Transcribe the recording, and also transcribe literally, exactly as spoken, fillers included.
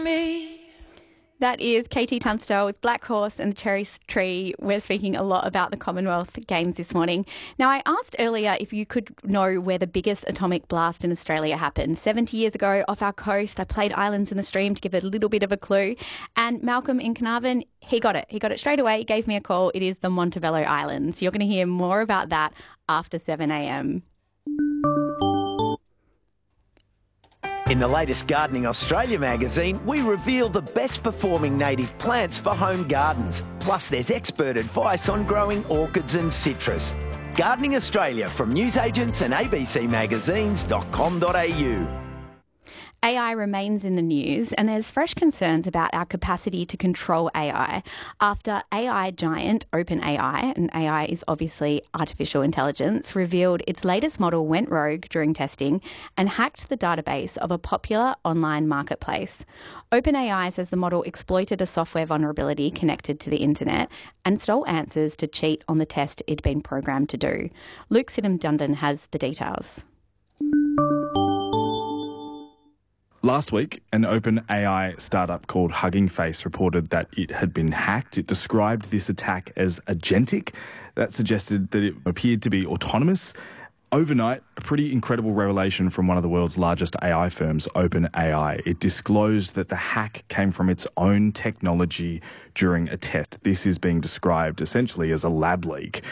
Me. That is Katie Tunstall with Black Horse and the Cherry Tree. We're speaking a lot about the Commonwealth Games this morning. Now, I asked earlier if you could know where the biggest atomic blast in Australia happened. seventy years ago, off our coast, I played Islands in the Stream to give it a little bit of a clue. And Malcolm in Carnarvon, he got it. He got it straight away. He gave me a call. It is the Montebello Islands. You're going to hear more about that after seven a.m. In the latest Gardening Australia magazine, we reveal the best performing native plants for home gardens. Plus, there's expert advice on growing orchids and citrus. Gardening Australia from newsagents and a b c magazines dot com dot a u. A I remains in the news, and there's fresh concerns about our capacity to control A I after A I giant OpenAI, and A I is obviously artificial intelligence, revealed its latest model went rogue during testing and hacked the database of a popular online marketplace. OpenAI says the model exploited a software vulnerability connected to the internet and stole answers to cheat on the test it'd been programmed to do. Luke Sidham-Dundon has the details. Last week, an OpenAI startup called Hugging Face reported that it had been hacked. It described this attack as agentic. That suggested that it appeared to be autonomous. Overnight, a pretty incredible revelation from one of the world's largest A I firms, OpenAI. It disclosed that the hack came from its own technology during a test. This is being described essentially as a lab leak.